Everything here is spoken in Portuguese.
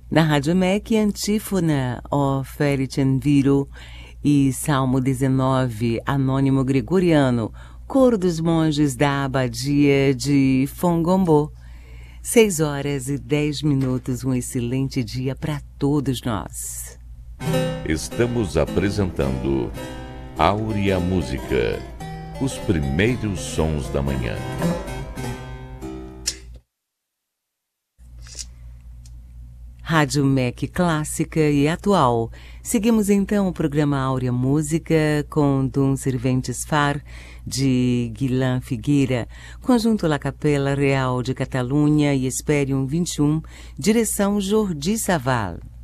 Na Rádio MEC, Antífona, ó Felicem Viro, e Salmo 19, Anônimo Gregoriano, Coro dos Monges da Abadia de Fongombô. 6h10, um excelente dia para todos nós. Estamos apresentando Áurea Música, os primeiros sons da manhã. Rádio MEC clássica e atual. Seguimos então o programa Áurea Música com Dum Serventes Far, de Guilan Figueira, conjunto La Capella Real de Catalunha e Esperium 21, direção Jordi Saval.